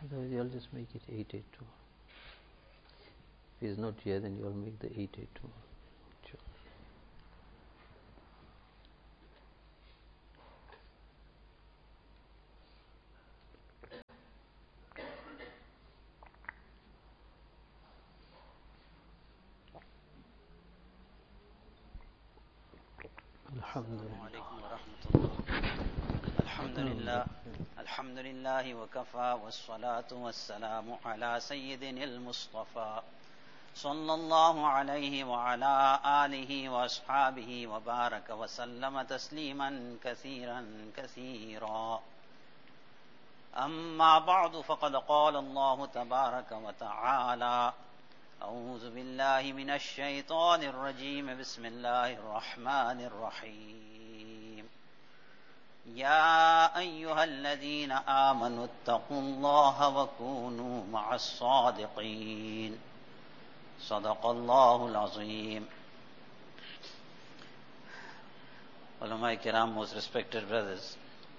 Otherwise you'll just make it 882. If he's not here, then you'll make the 882. Sure. الحمد لله وكفى والصلاة والسلام على سيدنا المصطفى صلى الله عليه وعلى آله وأصحابه وبارك وسلم تسليما كثيرا كثيرا. أما بعد فقد قال الله تبارك وتعالى: أعوذ بالله من الشيطان الرجيم بسم الله الرحمن الرحيم. يا أيها الذين آمنوا اتقوا الله وكونوا مع الصادقين. صدق الله العظيم. Ulama Kiram, most respected brothers,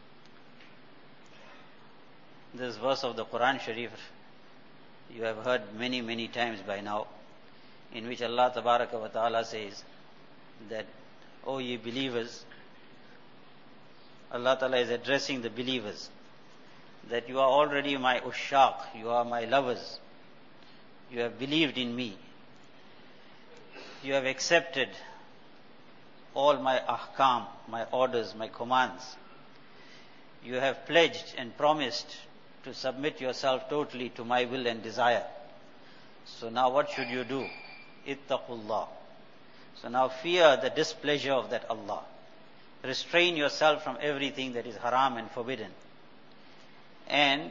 this verse of the Quran Sharif you have heard many, many times by now, in which Allah Tabaraka wa Ta'ala says that, O ye believers, Allah Ta'ala is addressing the believers, that you are already my ushaq, you are my lovers, you have believed in me, you have accepted all my ahkam, my orders, my commands, you have pledged and promised to submit yourself totally to my will and desire. So now what should you do? Ittaqullah. So now fear the displeasure of that Allah. Restrain yourself from everything that is haram and forbidden. And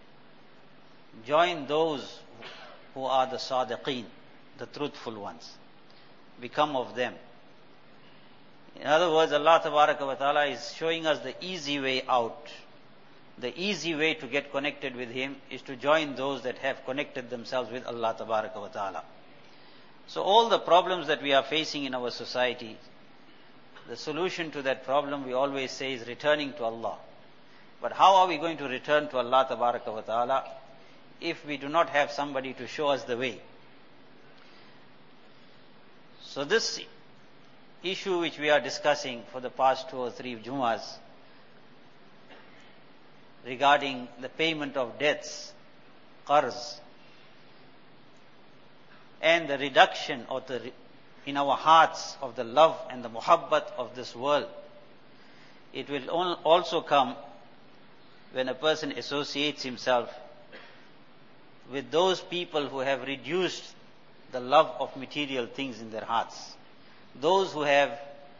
join those who are the sadiqeen, the truthful ones. Become of them. In other words, Allah Ta'ala is showing us the easy way out. The easy way to get connected with Him is to join those that have connected themselves with Allah Ta'ala. So all the problems that we are facing in our society, the solution to that problem, we always say, is returning to Allah. But how are we going to return to Allah Ta'ala if we do not have somebody to show us the way? So this issue which we are discussing for the past 2 or 3 Jumas, regarding the payment of debts, qarz, and the reduction of in our hearts of the love and the muhabbat of this world. It will also come when a person associates himself with those people who have reduced the love of material things in their hearts. Those who have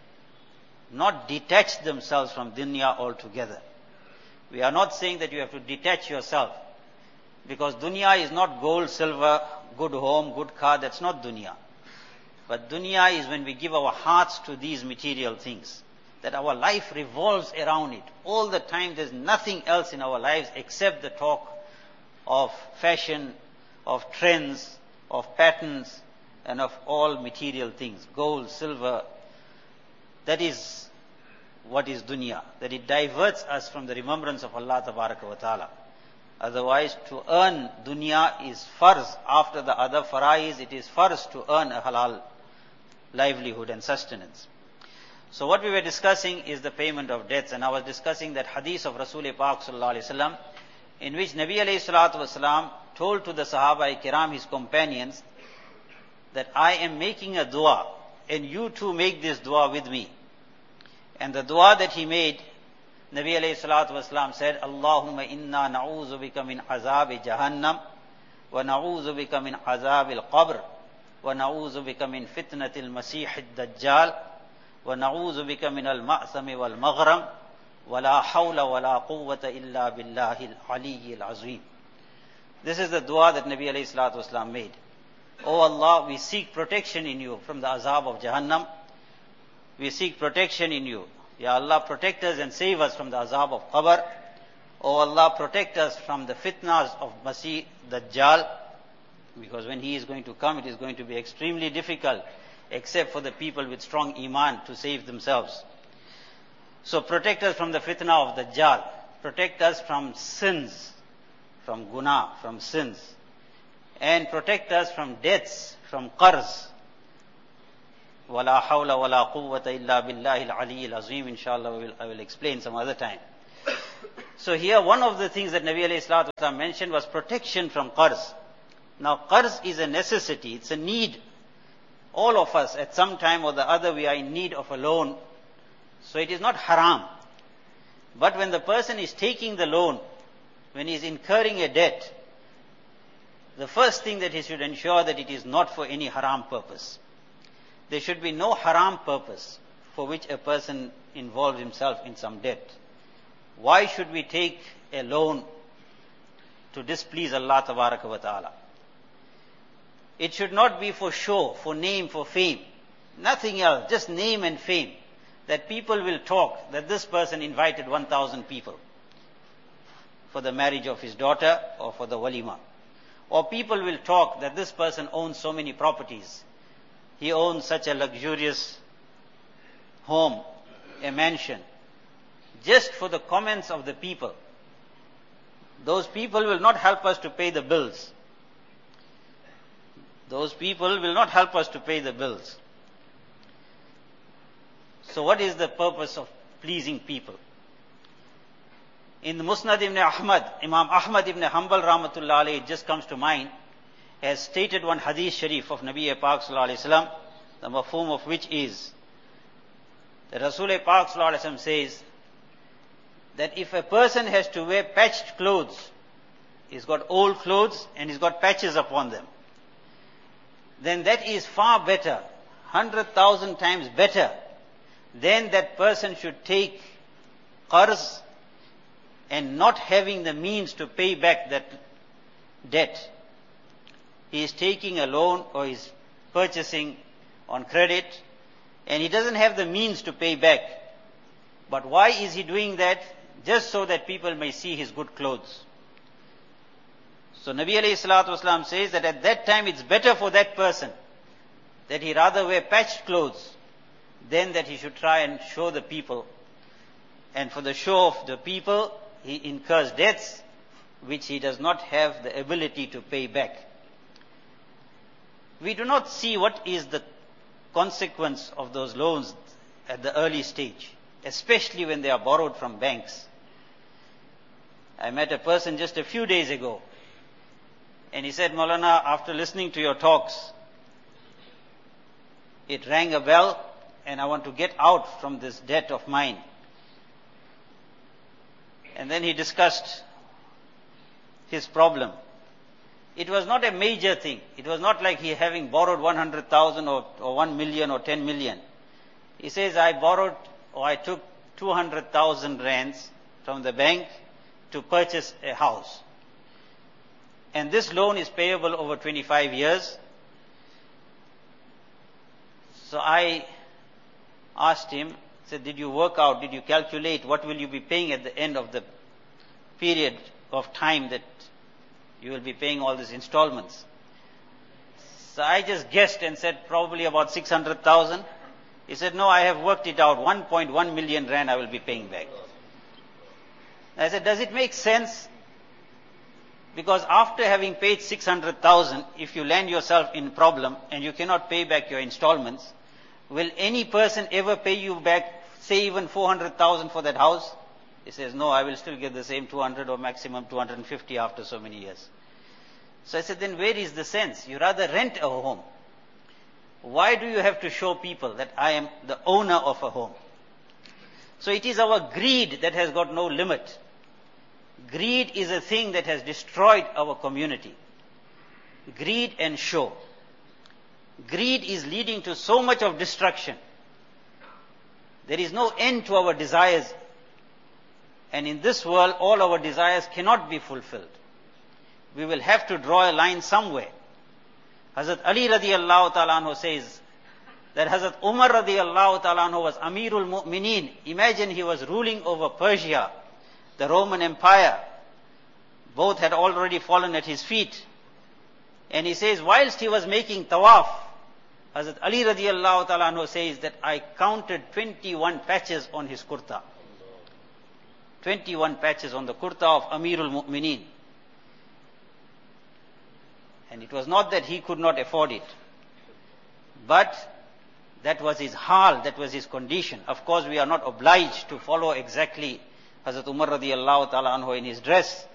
not detached themselves from dunya altogether. We are not saying that you have to detach yourself, because dunya is not gold, silver, good home, good car. That's not dunya. But dunya is when we give our hearts to these material things, that our life revolves around it. All the time there's nothing else in our lives except the talk of fashion, of trends, of patterns, and of all material things. Gold, silver. That is what is dunya, that it diverts us from the remembrance of Allah Tabaraka wa Ta'ala. Otherwise, to earn dunya is farz. After the other faraiz, it is farz to earn a halal livelihood and sustenance. So what we were discussing is the payment of debts, and I was discussing that hadith of Rasul Pak Sallallahu Alaihi Wasallam, in which Nabi Alayhi Salatu Wasallam told to the Sahaba Kiram, his companions, that I am making a dua, and you too make this dua with me. And the dua that he made, Nabi alayhi salatu wasalam said, Allahumma inna na'udhu bika min azabi jahannam, wa na'udhu bika min azabi al-qabr, wa na'udhu bika min fitnati al-masih al-dajjal, wa na'udhu bika min al-ma'thami wal-maghram, wa la hawla wa la quwwata illa billahi al-aliyyi al-azim. This is the dua that Nabi alayhi salatu wasalam made. O Allah, we seek protection in you from the azab of Jahannam. We seek protection in you. Ya Allah, protect us and save us from the azab of Qabr. O Allah, protect us from the fitnas of Masih Dajjal. Because when he is going to come, it is going to be extremely difficult, except for the people with strong iman to save themselves. So protect us from the fitna of Dajjal. Protect us from sins. from guna, from sins, and protect us from debts, from qarz. Wala hawla wala quwwata illa billahi al-aliyyil azim. Inshallah, I will explain some other time. So here one of the things that Nabi alayhi salatu wasalam mentioned was protection from qarz. Now qarz is a necessity, it's a need. All of us at some time or the other we are in need of a loan. So it is not haram. But when the person is taking the loan, when he is incurring a debt, the first thing that he should ensure that it is not for any haram purpose. There should be no haram purpose for which a person involves himself in some debt. Why should we take a loan to displease Allah Tabaraka wa Ta'ala? It should not be for show, for name, for fame. Nothing else, just name and fame. That people will talk that this person invited 1,000 people for the marriage of his daughter or for the walima. Or people will talk that this person owns so many properties. He owns such a luxurious home, a mansion. Just for the comments of the people. Those people will not help us to pay the bills. Those people will not help us to pay the bills. So what is the purpose of pleasing people? In the Musnad ibn Ahmad, Imam Ahmad ibn Hanbal rahmatullah alayhi, it just comes to mind, has stated one hadith sharif of Nabi Pak sallallahu alayhi wasallam, the mafhum of which is, the Rasul Pak sallallahu alayhi wasallam says, that if a person has to wear patched clothes, he's got old clothes and he's got patches upon them, then that is far better, 100,000 times better, than that person should take qarz and not having the means to pay back that debt. He is taking a loan or is purchasing on credit and he doesn't have the means to pay back. But why is he doing that? Just so that people may see his good clothes. So Nabi alayhi salatu wasalam says that at that time it's better for that person that he rather wear patched clothes than that he should try and show the people. And for the show of the people, he incurs debts which he does not have the ability to pay back. We do not see what is the consequence of those loans at the early stage, especially when they are borrowed from banks. I met a person just a few days ago, and he said, Maulana, after listening to your talks, it rang a bell, and I want to get out from this debt of mine. And then he discussed his problem. It was not a major thing. It was not like he having borrowed 100,000 or 1 million or 10 million. He says, I took 200,000 rands from the bank to purchase a house. And this loan is payable over 25 years. So I asked him, said, did you work out, did you calculate what will you be paying at the end of the period of time that you will be paying all these installments? So I just guessed and said probably about 600,000. He said, no, I have worked it out, 1.1 million rand I will be paying back. I said, does it make sense? Because after having paid 600,000, if you land yourself in problem and you cannot pay back your installments, will any person ever pay you back, say even 400,000 for that house? He says, no, I will still get the same 200 or maximum 250 after so many years. So I said, then where is the sense? You rather rent a home. Why do you have to show people that I am the owner of a home? So it is our greed that has got no limit. Greed is a thing that has destroyed our community. Greed and show. Greed is leading to so much of destruction. There is no end to our desires. And in this world, all our desires cannot be fulfilled. We will have to draw a line somewhere. Hazrat Ali radiallahu ta'ala anhu says that Hazrat Umar radiallahu ta'ala anhu was Amirul Mu'mineen. Imagine he was ruling over Persia, the Roman Empire. Both had already fallen at his feet. And he says, whilst he was making tawaf, Hazrat Ali radiallahu ta'ala anhu says that I counted 21 patches on his kurta. 21 patches on the kurta of Amirul Mu'mineen. And it was not that he could not afford it. But that was his hal, that was his condition. Of course, we are not obliged to follow exactly Hazrat Umar radiallahu ta'ala anhu in his dress.